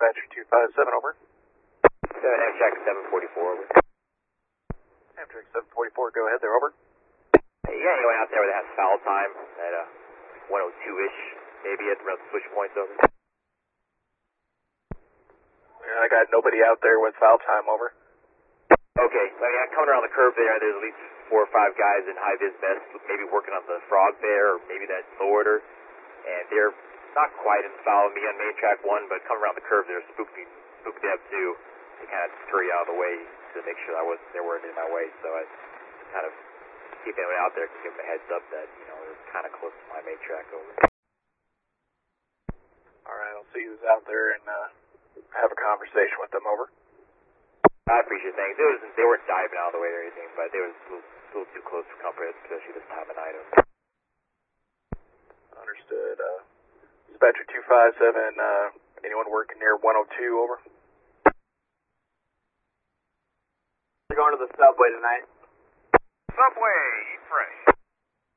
Dispatcher 257, over. Amtrak 744, over. Amtrak 744, go ahead there, over. Hey, yeah, anyone out there that has foul time at 102-ish, maybe at around the switch points, over? Yeah, I got nobody out there with foul time, over. Okay, I mean, coming around the curve there's at least 4 or 5 guys in high-vis vests, maybe working on the frog there, or maybe that low order, and they're not quite in foul me on main track 1, but coming around the curve they're spooked up too. They kind of scurry out of the way to make sure they weren't in my way, so I kind of keep anyone out there to give them a heads up that, you know, they're kind of close to my main track, over. Alright, I'll see who's out there and have a conversation with them, over. I appreciate it, thanks. They weren't diving out of the way or anything, but they were a little too close for comfort, especially this time of night. Understood. Dispatcher 257, anyone working near 102, over? We're going to the subway tonight. Subway, eat fresh.